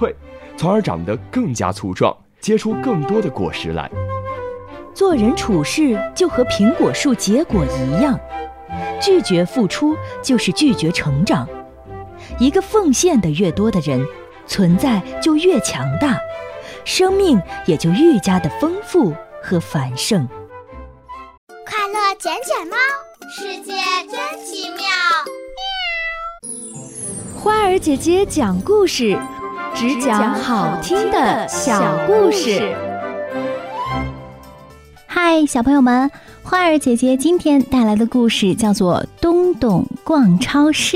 退，从而长得更加粗壮，结出更多的果实来。 做人处事就和苹果树结果一样，拒绝付出就是拒绝成长。一个奉献的越多的人，存在就越强大，生命也就愈加的丰富和繁盛。 快乐捡捡猫，世界真奇妙。 花儿姐姐讲故事，只讲好听的小故事。 嗨，小朋友们，花儿姐姐今天带来的故事叫做《东东逛超市》。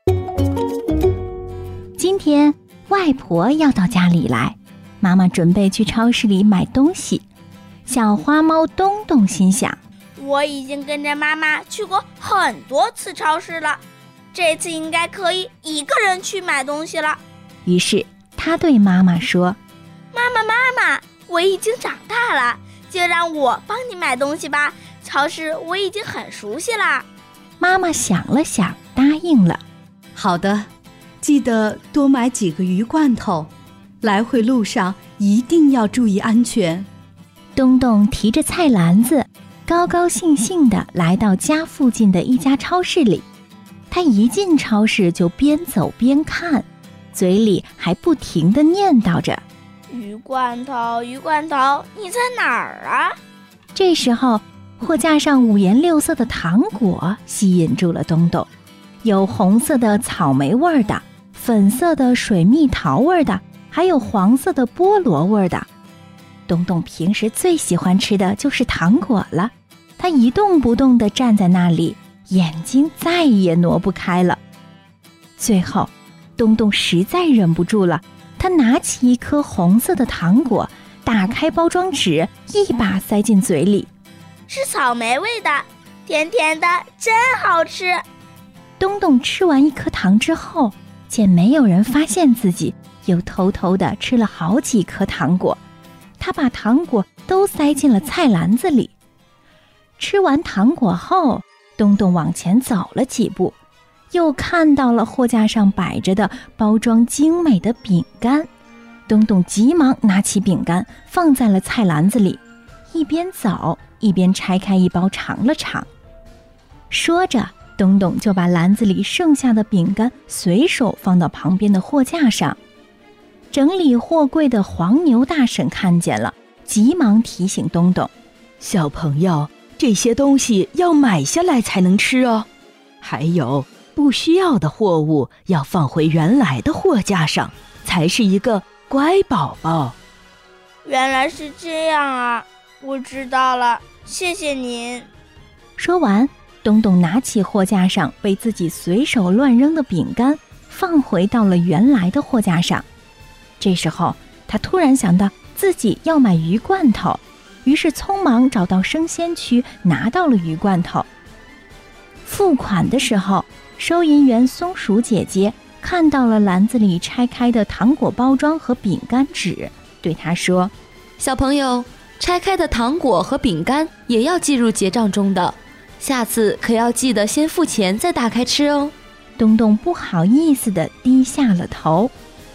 今天外婆要到家里来，妈妈准备去超市里买东西。小花猫东东心想， 我已经跟着妈妈去过很多次超市了，这次应该可以一个人去买东西了。 于是她对妈妈说， 妈妈，我已经长大了，就让我帮你买东西吧，超市我已经很熟悉了。 妈妈想了想，答应了。 好的，记得多买几个鱼罐头，来回路上一定要注意安全。 东东提着菜篮子，高高兴兴地来到家附近的一家超市里。他一进超市就边走边看，嘴里还不停地念叨着， 鱼罐头，你在哪儿啊？ 这时候货架上五颜六色的糖果吸引住了东东，有红色的草莓味的，粉色的水蜜桃味的，还有黄色的菠萝味的。东东平时最喜欢吃的就是糖果了，他一动不动地站在那里，眼睛再也挪不开了。最后东东实在忍不住了，他拿起一颗红色的糖果，打开包装纸，一把塞进嘴里。 是草莓味的，甜甜的，真好吃。 东东吃完一颗糖之后，见没有人发现自己，又偷偷地吃了好几颗糖果。他把糖果都塞进了菜篮子里。吃完糖果后，东东往前走了几步，又看到了货架上摆着的包装精美的饼干。东东急忙拿起饼干放在了菜篮子里，一边走一边拆开一包尝了尝。说着，东东就把篮子里剩下的饼干随手放到旁边的货架上。整理货柜的黄牛大婶看见了，急忙提醒东东， 小朋友，这些东西要买下来才能吃哦，还有不需要的货物要放回原来的货架上，才是一个乖宝宝。 原来是这样啊，我知道了，谢谢您。 说完，东东拿起货架上被自己随手乱扔的饼干，放回到了原来的货架上。这时候他突然想到自己要买鱼罐头，于是匆忙找到生鲜区，拿到了鱼罐头。付款的时候，收银员松鼠姐姐看到了篮子里拆开的糖果包装和饼干纸，对他说， 小朋友，拆开的糖果和饼干也要计入结账中的，下次可要记得先付钱再打开吃哦。 东东不好意思地低下了头。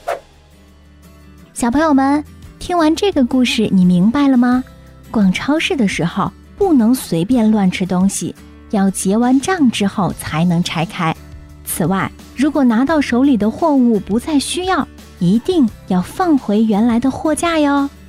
小朋友们，听完这个故事，你明白了吗？逛超市的时候不能随便乱吃东西，要结完账之后才能拆开。此外，如果拿到手里的货物不再需要，一定要放回原来的货架哟。